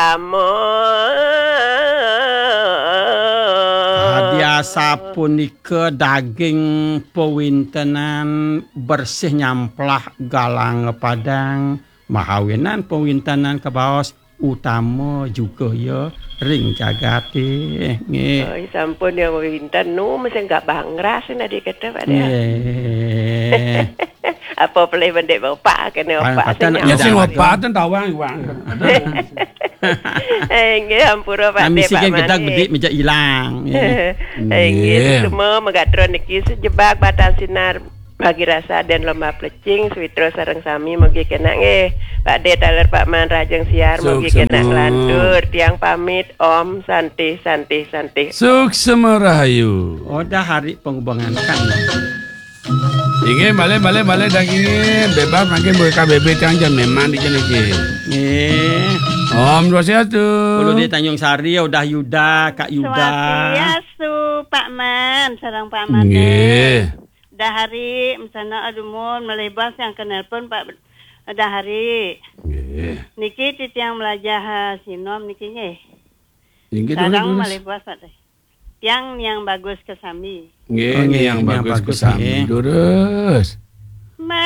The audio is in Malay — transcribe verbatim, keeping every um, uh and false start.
utama. Biasa punika daging pewintenan bersih nyamplah galang padang mahawinan pewintenan kebaos utama juga ya ring jagate nggih. Oh, sampun yang winten nu mesti enggak bangras nadi kata Pak dia. Apa boleh bendek bapak kena bapak sen. Ya sing bapak ten tawang wang. Eh nggih ampura Pak de Pak. Misi gedak bedik meja ilang. Eh nggih semua megatron niki sejebak batang sinar bagi rasa dan lomba plecing switro sareng sami mugi kena nggih Pak De taler Pak Man rajeng siar mugi kena nglantur tiang pamit Om santi santi santi Suksema rahayu. Oh dah hari pengubangan kan. Inge balik balik balik dagingnya bebas makin boleh K B B canjan memang di sini ki. Nggih. Om dua satu. Kulo di Tanjung Sari udah Yuda Kak Yuda. Swastiastu Pak Man sareng Pak Man. Nggih. Dah hari misalnya adumun melebas yang kenalpun Pak dah hari. Nggih. Niki titiang melajah sinom niki nggih. Nggih Sarang melebas Pak. Yang yang bagus ke sami. Nggih, yang bagus ke sami. Terus.